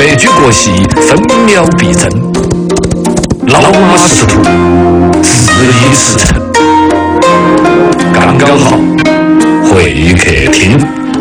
白驹过隙，分秒必争。老马识途，自缢时辰。刚刚好，会客厅。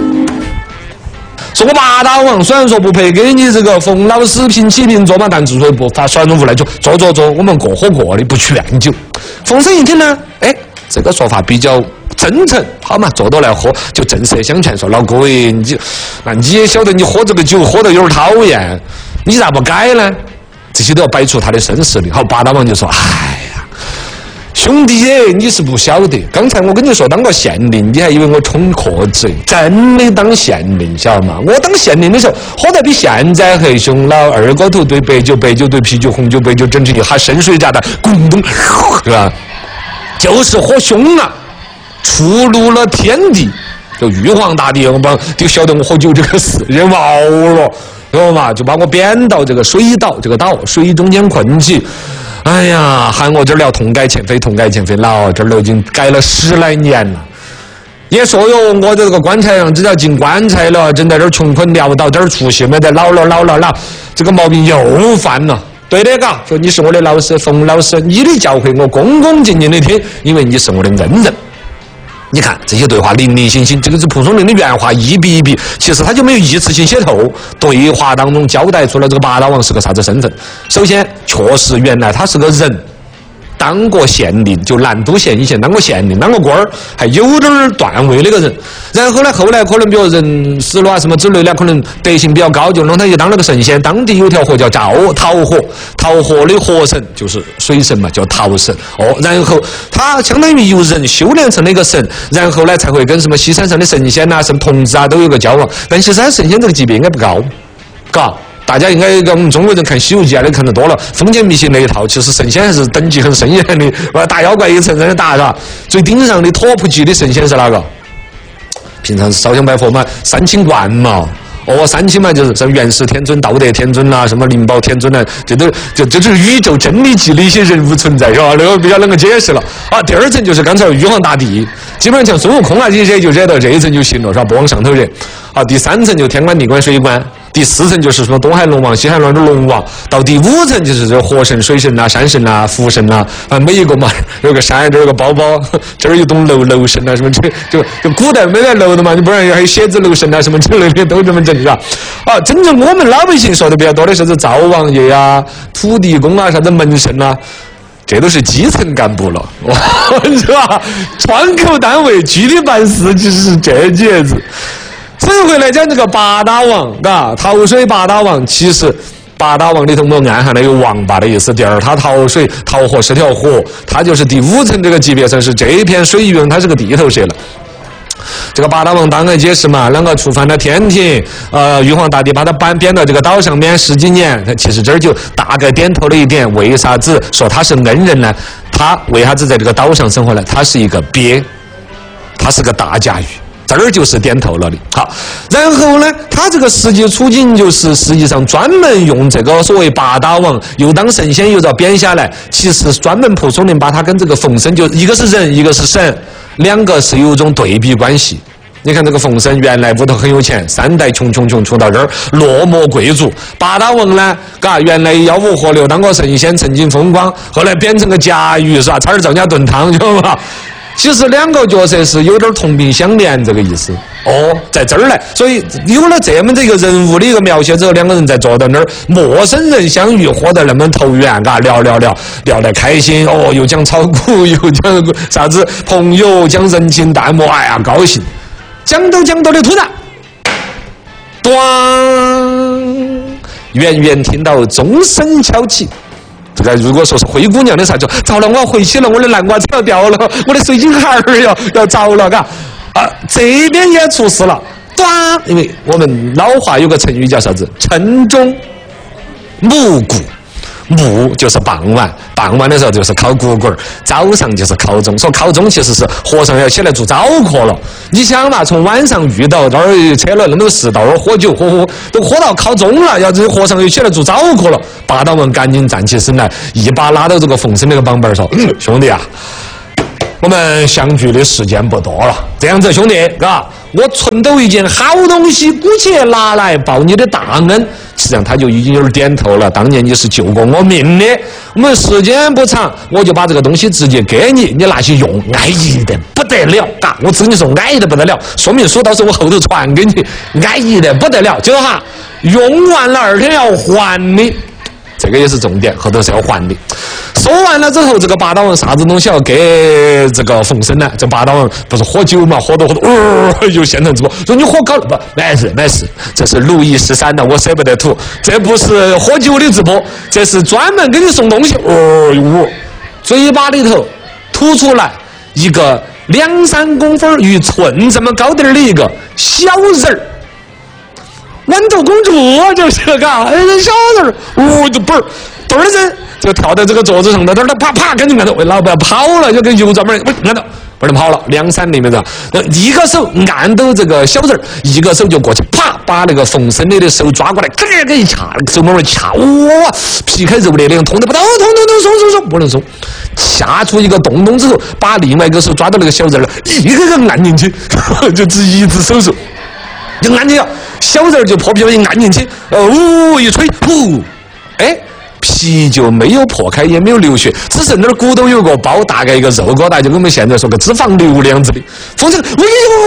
说我八大王虽然说不配给你这个冯老师评起评坐嘛，但之所以不发甩入来就坐，我们过火过的不劝酒。冯生一听呢，哎，这个说法比较真诚，好嘛，坐到来喝就正色相劝说老哥，你也晓得你喝这个酒喝得有点讨厌，你咋不改呢？这些都要摆出他的身世的。好，八大王就说，哎呀。兄弟耶，你是不晓得，刚才我跟你说当个县令，你还以为我充壳子？真的当县令，晓得吗？我当县令的时候，喝得比现在还凶。老二锅头兑白酒，白酒兑啤酒，红酒白酒，整成一哈深水炸弹，咕咚，是吧？就是喝凶啊，触怒了天地。就玉皇大帝，我把就晓得我喝酒这个事，人毛了，知道吗？就把我贬到这个水岛，这个岛水中间困起。哎呀，喊我这儿要痛改前非，痛改前非，老这儿都已经改了10来年了。也说哟，我这个棺材上只要进棺材了，正在这儿穷困潦倒，这儿出息没得，老了，这个毛病又犯了。对的，嘎，说你是我的老师，冯老师，你的教诲我恭恭敬敬的听，因为你是我的恩人。你看这些对话零零星星，这个是蒲松龄的原话一笔一笔，其实他就没有一次性写透。对话当中交代出了这个八大王是个啥子身份。首先，确实原来他是个人，当过县令，就南都县以前当过县令，当过官儿，还有点段位那个人。然后呢，后来可能比如人死了啊什么之类的，可能德行比较高，就让他去当了个神仙。当地有条河叫桃河，桃河的河神就是水神嘛，叫桃神。哦，然后他相当于由人修炼成了一个神，然后呢才会跟什么西山上的神仙啊、什么童子啊都有个交往。但其实他神仙这个级别应该不高，嘎。大家应该跟我们中国人看《西游记》啊，都看得多了，封建迷信那一套，其实神仙还是等级很森严的，打妖怪一层层的打，是吧？最顶上的top级的神仙是哪个？平常是烧香拜佛嘛，三清观嘛。哦，三清嘛，就是什么元始天尊、道德天尊啦，什么灵宝天尊啦，这是宇宙真理级的一些人物存在，是吧？那个比较能够解释了。啊，第二层就是刚才玉皇大帝，基本上像孙悟空啊这些就惹到这一层就行了，是吧？不往上头惹。啊，第三层就天官、地官、水官。第4层就是什么东海龙王、西海龙的龙王，到第5层就是这河神、水神啊、山神啊、福神啊，每一个嘛有个山，这儿有个包包，这儿有栋楼神啊什么，就古代没得楼的嘛，你不然还有写字楼神啊什么之类的都这么整是吧？啊，真正我们老百姓说的比较多的是灶王爷啊、土地公啊、啥子门神啊。这都是基层干部了，是吧？窗口单位具体办事就是这几个字。所以回来讲这个八大王，嘎，桃水八大王，其实八大王里头我们暗含了有王八的意思。第二，它桃水桃河是条河，它就是第5层这个级别，算是这一片水域它是个地头蛇了。这个八大王当然解释嘛，啷个触犯了天庭，玉皇大帝把他贬到这个岛上面10几年，其实这儿就大概点透了一点，为啥子说他是恩人呢？他为啥子在这个岛上生活呢？他是一个鳖，他是个大甲鱼。这儿就是点透了的。好，然后呢，他这个实际处境就是实际上专门用这个所谓八大王，又当神仙又要贬下来，其实专门蒲松龄把他跟这个冯生就一个是人，一个是神，两个是有一种对比关系。你看这个冯生原来屋头很有钱，3代穷到这儿，落寞贵族。八大王呢，嘎，原来吆五喝六当个神仙，曾经风光，后来变成个甲鱼是吧？差点造家炖汤，知道吗？其实两个角色是有点同病相怜这个意思哦，在这儿来，所以有了这么这个人物的一个描写之后，两个人在坐到那儿，陌生人相遇，活得那么投缘，嘎，聊得开心哦，又讲炒股，又讲啥子朋友，讲人情淡漠，哎呀，高兴，讲到的突然，咣，远远听到钟声敲起。这个如果说是灰姑娘的啥就糟了，我要回去了，我的南瓜子要掉了，我的水晶孩儿要着了，嘎啊，这边也出事了，端，因为我们老话有个成语叫啥子？晨钟暮鼓。暮就是傍晚，傍晚的时候就是考古棍，早上就是考钟。说考钟其实是和尚要起来做早课了。你想嘛，从晚上遇到这儿扯了那么多事，到那儿喝酒，都喝到考钟了，要这和尚又起来做早课了。八大王赶紧站起身来，一把拉到这个冯生那个绑板说：“兄弟啊， 我们相聚的时间不多了，这样子兄弟，嘎，我存到一件好东西，姑且拿来报你的大恩。实际上他就已经有点点头了，当年你是救过我命的。我们时间不长，我就把这个东西直接给你，你拿去用，安逸的不得了，嘎！我只跟你说，安逸的不得了。说明书到时候我后头传给你，安逸的不得了。就哈，用完了2天要还你。这个也是重点，后头是要还的。说完了之后，这个八大王啥子东西要给这个冯生呢？这八大王不是喝酒嘛，喝多，又现场直播，说你喝高了不？没事，这是路易13的，我舍不得吐，这不是喝酒的直播，这是专门给你送东西。嘴巴里头吐出来一个2-3公分与寸这么高点的一个小人儿。豌豆公主就是嘎，小人儿，就嘣儿，墩儿人就跳在这个桌子上的，墩儿啪啪，赶紧按到，老板跑了，就跟油炸门，按到，不能跑了，2-3厘米的，一个手按到这个小人儿，一个手就过去，啪，把那个冯生的手抓过来，给一掐，手慢慢掐，哇，皮开肉裂的，痛得不得，痛，松，不能松，掐出一个洞之后，把另外一个手抓到那个小人儿，一个个按进去，就只一只手术。就按进去，小人就破皮一按进去，一吹，皮就没有破开，也没有流血，只是那儿骨头有个包，大概一个肉疙瘩，就跟我们现在说个脂肪瘤那样子的。冯生，